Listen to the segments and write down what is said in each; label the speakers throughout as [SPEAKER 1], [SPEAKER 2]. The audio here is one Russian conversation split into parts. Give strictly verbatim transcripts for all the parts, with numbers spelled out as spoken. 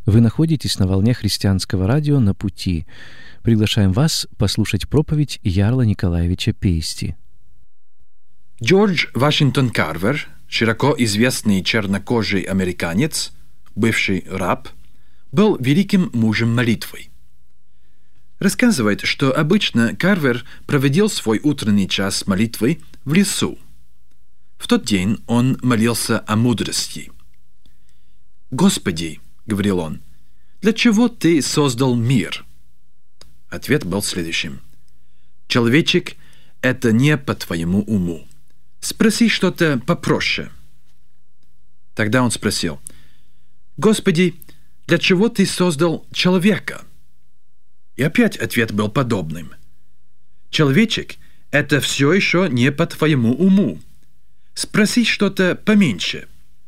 [SPEAKER 1] Вы находитесь на волне христианского радио «На пути». Приглашаем вас послушать проповедь Ярла Николаевича Пейсти.
[SPEAKER 2] Джордж Вашингтон Карвер, широко известный чернокожий американец, бывший раб, был великим мужем молитвы. Рассказывает, что обычно Карвер проводил свой утренний час молитвы в лесу. В тот день он молился о мудрости. «Господи, — говорил он, — для чего ты создал мир?» Ответ был следующим. «Человечек — это не по твоему уму. Спроси что-то попроще». Тогда он спросил: «Господи, для чего ты создал человека?» И опять ответ был подобным. «Человечек — это все еще не по твоему уму. Спроси что-то поменьше».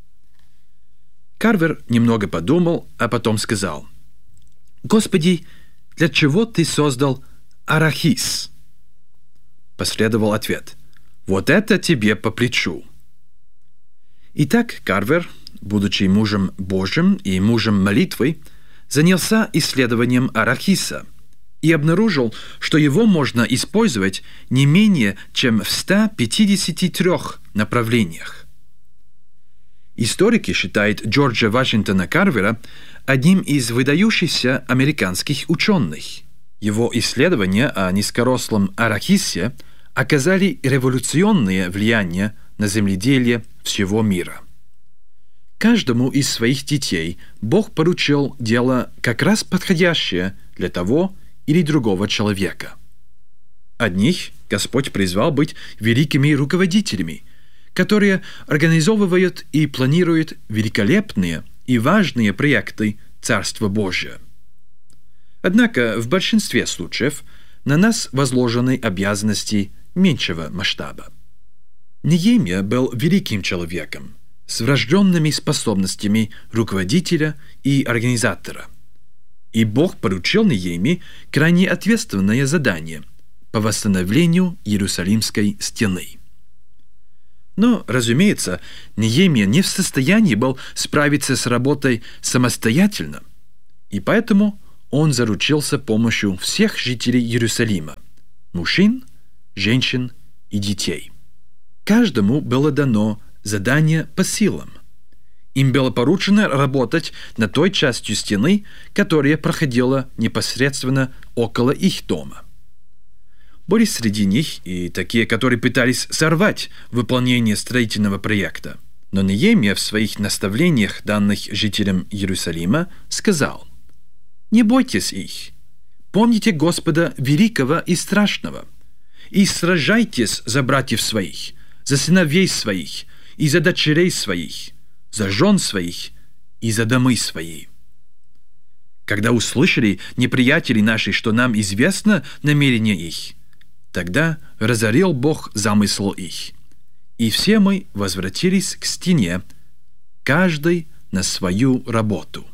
[SPEAKER 2] Карвер немного подумал, а потом сказал: «Господи, для чего ты создал арахис?» Последовал ответ: «Вот это тебе по плечу». Итак, Карвер, будучи мужем Божьим и мужем молитвы, занялся исследованием арахиса и обнаружил, что его можно использовать не менее чем в ста пятидесяти трёх направлениях. Историки считают Джорджа Вашингтона Карвера одним из выдающихся американских ученых. Его исследования о низкорослом арахисе оказали революционное влияние на земледелие всего мира. Каждому из своих детей Бог поручил дело как раз подходящее для того или другого человека. Одних Господь призвал быть великими руководителями, которые организовывают и планируют великолепные и важные проекты Царства Божия. Однако в большинстве случаев на нас возложены обязанности меньшего масштаба. Неемия был великим человеком с врожденными способностями руководителя и организатора. И Бог поручил Неемии крайне ответственное задание по восстановлению Иерусалимской стены. Но, разумеется, Неемия не в состоянии был справиться с работой самостоятельно, и поэтому он заручился помощью всех жителей Иерусалима – мужчин, женщин и детей. Каждому было дано задание по силам. Им было поручено работать над той частью стены, которая проходила непосредственно около их дома. Были среди них и такие, которые пытались сорвать выполнение строительного проекта. Но Неемия в своих наставлениях, данных жителям Иерусалима, сказал: «Не бойтесь их. Помните Господа великого и страшного, и сражайтесь за братьев своих, за сыновей своих и за дочерей своих, за жен своих и за домы свои». Когда услышали неприятели наши, что нам известно намерение их, тогда разорил Бог замысл их, и все мы возвратились к стене, каждый на свою работу.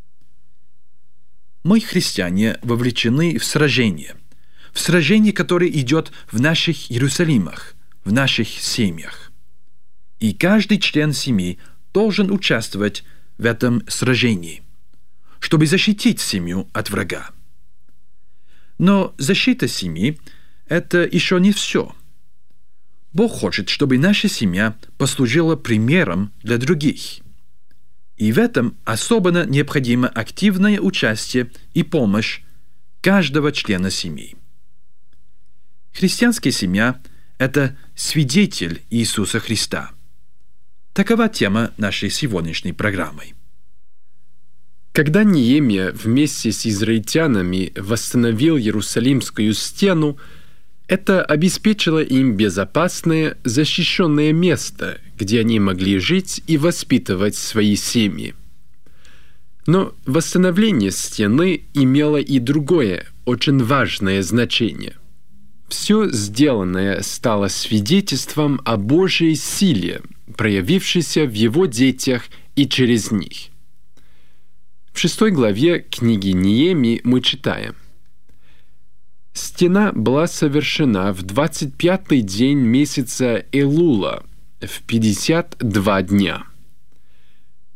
[SPEAKER 2] Мы, христиане, вовлечены в сражение, в сражение, которое идет в наших Иерусалимах, в наших семьях. И каждый член семьи должен участвовать в этом сражении, чтобы защитить семью от врага. Но защита семьи – это еще не все. Бог хочет, чтобы наша семья послужила примером для других. И в этом особенно необходимо активное участие и помощь каждого члена семьи. Христианская семья – это свидетель Иисуса Христа. Такова тема нашей сегодняшней программы.
[SPEAKER 3] Когда Неемия вместе с израильтянами восстановил Иерусалимскую стену, это обеспечило им безопасное, защищенное место, где они могли жить и воспитывать свои семьи. Но восстановление стены имело и другое, очень важное значение. Все сделанное стало свидетельством о Божьей силе, проявившейся в Его детях и через них. В шестой главе книги Неемии мы читаем: «Стена была совершена в двадцать пятый день месяца Элула, в пятьдесят два дня.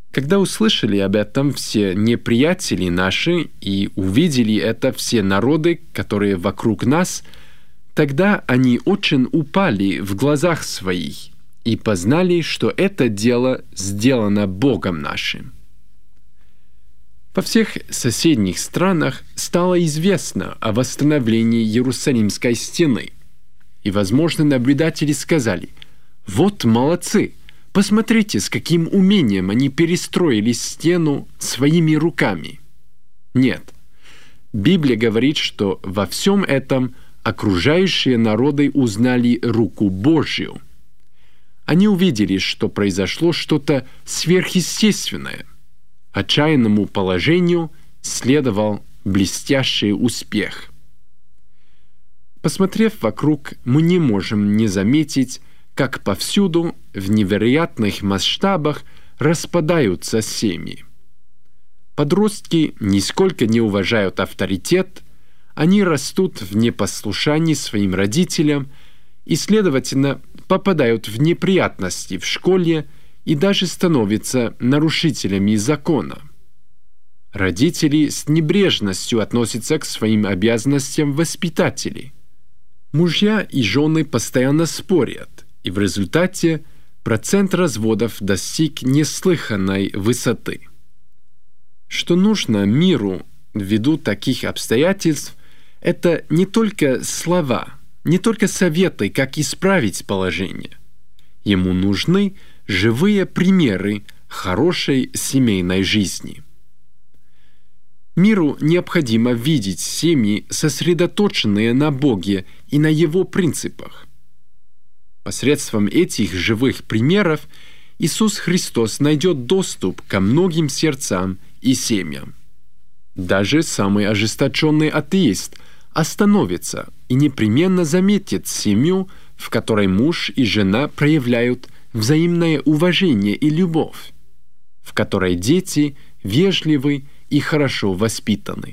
[SPEAKER 3] Когда услышали об этом все неприятели наши и увидели это все народы, которые вокруг нас, тогда они очень упали в глазах своих и познали, что это дело сделано Богом нашим. Во всех соседних странах стало известно о восстановлении Иерусалимской стены, и, возможно, наблюдатели сказали: «Вот молодцы! Посмотрите, с каким умением они перестроили стену своими руками». Нет. Библия говорит, что во всем этом окружающие народы узнали руку Божью. Они увидели, что произошло что-то сверхъестественное. Отчаянному положению следовал блестящий успех. Посмотрев вокруг, мы не можем не заметить, как повсюду в невероятных масштабах распадаются семьи. Подростки нисколько не уважают авторитет, они растут в непослушании своим родителям и, следовательно, попадают в неприятности в школе и даже становятся нарушителями закона. Родители с небрежностью относятся к своим обязанностям воспитателей. Мужья и жены постоянно спорят, и в результате процент разводов достиг неслыханной высоты. Что нужно миру ввиду таких обстоятельств, это не только слова, не только советы, как исправить положение. Ему нужны живые примеры хорошей семейной жизни. Миру необходимо видеть семьи, сосредоточенные на Боге и на Его принципах. Посредством этих живых примеров Иисус Христос найдет доступ ко многим сердцам и семьям. Даже самый ожесточенный атеист остановится и непременно заметит семью, в которой муж и жена проявляют взаимное уважение и любовь, в которой дети вежливы и хорошо воспитаны.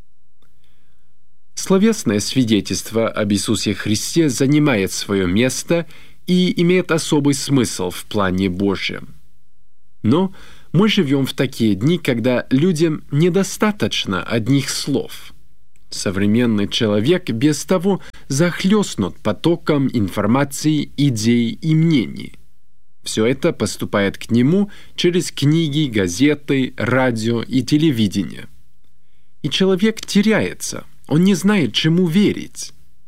[SPEAKER 3] Словесное свидетельство об Иисусе Христе занимает свое место и имеет особый смысл в плане Божьем. Но мы живем в такие дни, когда людям недостаточно одних слов. Современный человек без того захлестнут потоком информации, идей и мнений. Все это поступает к нему через книги, газеты, радио и телевидение. И человек теряется, он не знает, чему верить.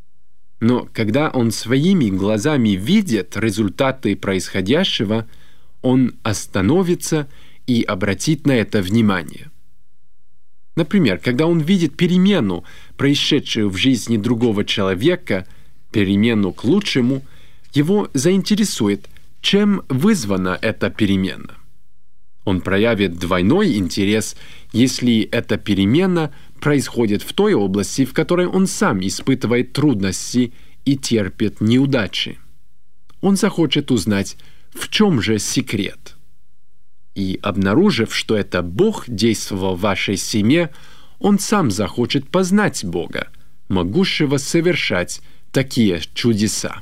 [SPEAKER 3] Но когда он своими глазами видит результаты происходящего, он остановится и обратит на это внимание. Например, когда он видит перемену, происшедшую в жизни другого человека, перемену к лучшему, его заинтересует, чем вызвана эта перемена. Он проявит двойной интерес, если эта перемена происходит в той области, в которой он сам испытывает трудности и терпит неудачи. Он захочет узнать, в чем же секрет. И, обнаружив, что это Бог действовал в вашей семье, он сам захочет познать Бога, могущего совершать такие чудеса.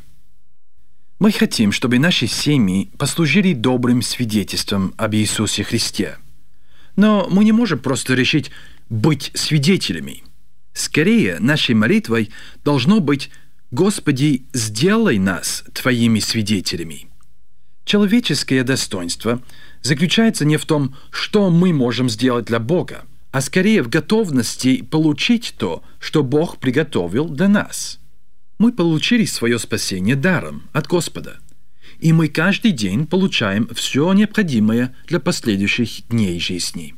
[SPEAKER 2] Мы хотим, чтобы наши семьи послужили добрым свидетельством об Иисусе Христе. Но мы не можем просто решить быть свидетелями. Скорее, нашей молитвой должно быть: «Господи, сделай нас Твоими свидетелями». Человеческое достоинство заключается не в том, что мы можем сделать для Бога, а скорее в готовности получить то, что Бог приготовил для нас. Мы получили свое спасение даром от Господа, и мы каждый день получаем все необходимое для последующих дней жизни.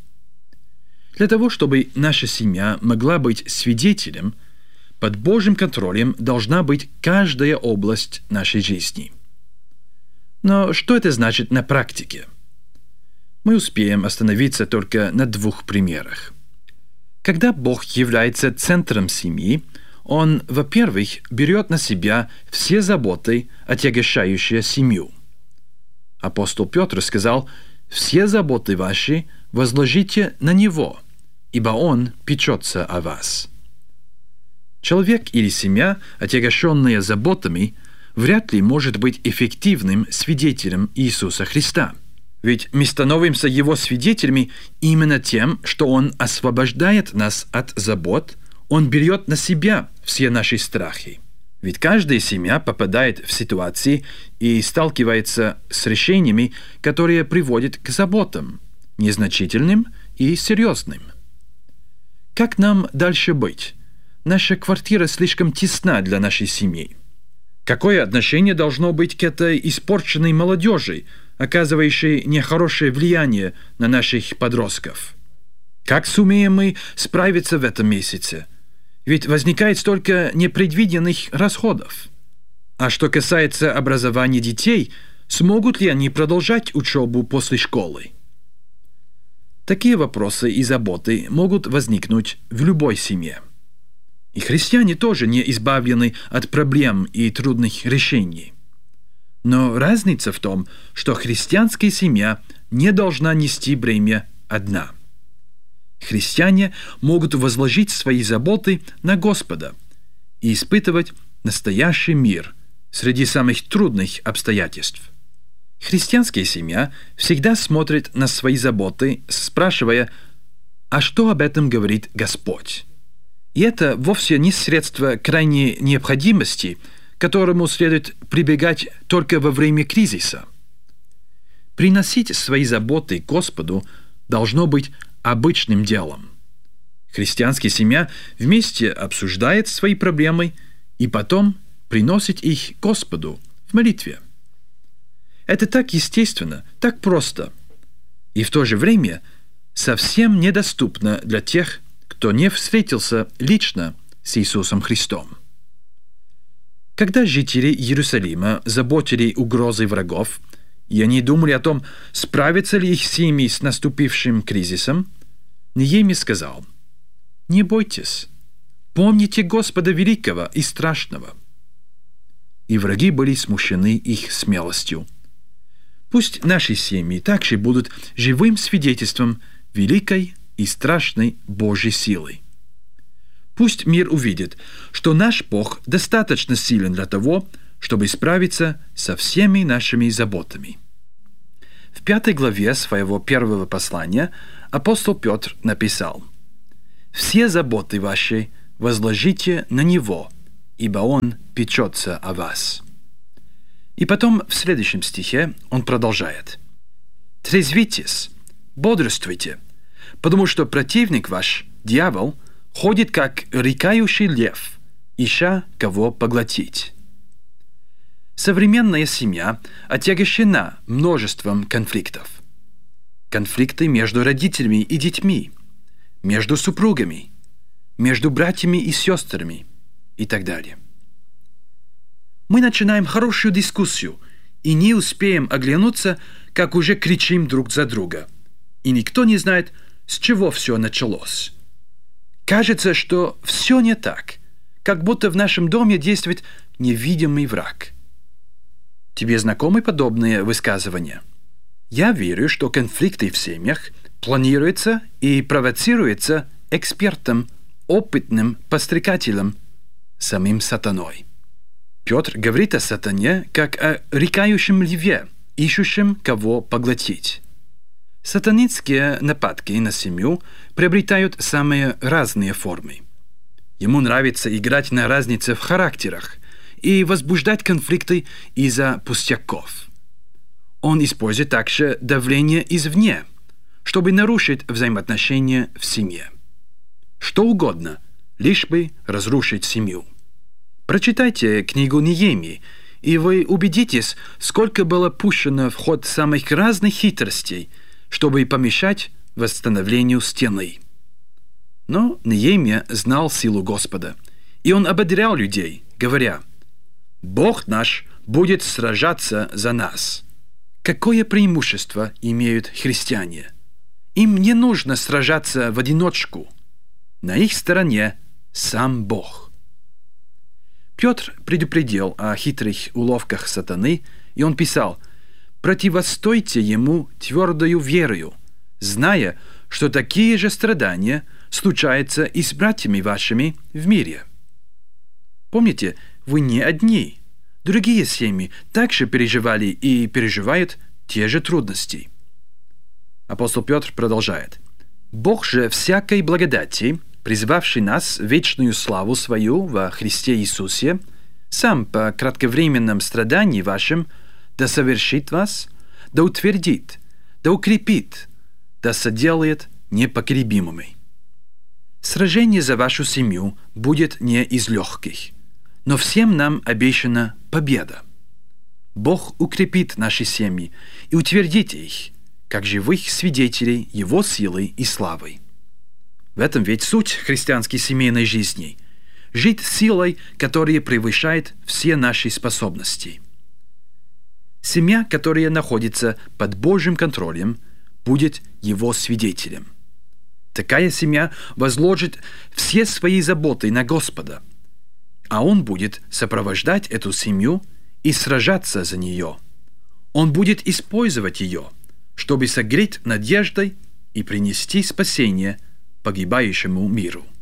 [SPEAKER 2] Для того, чтобы наша семья могла быть свидетелем, под Божьим контролем должна быть каждая область нашей жизни. Но что это значит на практике? Мы успеем остановиться только на двух примерах. Когда Бог является центром семьи, Он, во-первых, берет на себя все заботы, отягощающие семью. Апостол Петр сказал: «Все заботы ваши возложите на Него, ибо Он печется о вас». Человек или семья, отягощенная заботами, вряд ли может быть эффективным свидетелем Иисуса Христа. Ведь мы становимся Его свидетелями именно тем, что Он освобождает нас от забот, Он берет на себя все наши страхи. Ведь каждая семья попадает в ситуации и сталкивается с решениями, которые приводят к заботам, незначительным и серьезным. Как нам дальше быть? Наша квартира слишком тесна для нашей семьи. Какое отношение должно быть к этой испорченной молодежи, оказывающей нехорошее влияние на наших подростков? Как сумеем мы справиться в этом месяце? Ведь возникает столько непредвиденных расходов. А что касается образования детей, смогут ли они продолжать учебу после школы? Такие вопросы и заботы могут возникнуть в любой семье. И христиане тоже не избавлены от проблем и трудных решений. Но разница в том, что христианская семья не должна нести бремя одна. Христиане могут возложить свои заботы на Господа и испытывать настоящий мир среди самых трудных обстоятельств. Христианская семья всегда смотрит на свои заботы, спрашивая, а что об этом говорит Господь? И это вовсе не средство крайней необходимости, к которому следует прибегать только во время кризиса. Приносить свои заботы Господу должно быть обычным делом. Христианская семья вместе обсуждает свои проблемы и потом приносит их Господу в молитве. Это так естественно, так просто, и в то же время совсем недоступно для тех, кто не встретился лично с Иисусом Христом. Когда жители Иерусалима заботили угрозы врагов, и они думали о том, справятся ли их семьи с наступившим кризисом, Неемия сказал: «Не бойтесь, помните Господа великого и страшного». И враги были смущены их смелостью. Пусть наши семьи также будут живым свидетельством великой и страшной Божьей силы. Пусть мир увидит, что наш Бог достаточно силен для того, чтобы справиться со всеми нашими заботами. В пятой главе своего первого послания апостол Петр написал: «Все заботы ваши возложите на Него, ибо Он печется о вас». И потом в следующем стихе он продолжает: «Трезвитесь, бодрствуйте, потому что противник ваш, дьявол, ходит как рыкающий лев, ища кого поглотить». Современная семья отягощена множеством конфликтов. Конфликты между родителями и детьми, между супругами, между братьями и сестрами и так далее. Мы начинаем хорошую дискуссию и не успеем оглянуться, как уже кричим друг за друга, и никто не знает, с чего все началось. Кажется, что все не так, как будто в нашем доме действует невидимый враг. Тебе знакомы подобные высказывания? Я верю, что конфликты в семьях планируются и провоцируются экспертом, опытным подстрекателем, самим сатаной. Петр говорит о сатане как о рыкающем льве, ищущем кого поглотить. Сатанинские нападки на семью приобретают самые разные формы. Ему нравится играть на разнице в характерах и возбуждать конфликты из-за пустяков. Он использует также давление извне, чтобы нарушить взаимоотношения в семье. Что угодно, лишь бы разрушить семью. Прочитайте книгу Неемии, и вы убедитесь, сколько было пущено в ход самых разных хитростей, чтобы помешать восстановлению стены. Но Неемия знал силу Господа, и он ободрял людей, говоря: «Бог наш будет сражаться за нас». Какое преимущество имеют христиане? Им не нужно сражаться в одиночку. На их стороне сам Бог. Петр предупредил о хитрых уловках сатаны, и он писал: «Противостойте ему твердою верою, зная, что такие же страдания случаются и с братьями вашими в мире». Помните, вы не одни. Другие семьи также переживали и переживают те же трудности. Апостол Петр продолжает. «Бог же всякой благодати, призвавший нас в вечную славу свою во Христе Иисусе, сам по кратковременном страдании вашем да совершит вас, да утвердит, да укрепит, да соделает непоколебимыми». Сражение за вашу семью будет не из легких, но всем нам обещана победа. Бог укрепит наши семьи и утвердит их, как живых свидетелей Его силы и славы. В этом ведь суть христианской семейной жизни – жить силой, которая превышает все наши способности. Семья, которая находится под Божьим контролем, будет Его свидетелем. Такая семья возложит все свои заботы на Господа, а Он будет сопровождать эту семью и сражаться за нее. Он будет использовать ее, чтобы согреть надеждой и принести спасение погибающему миру.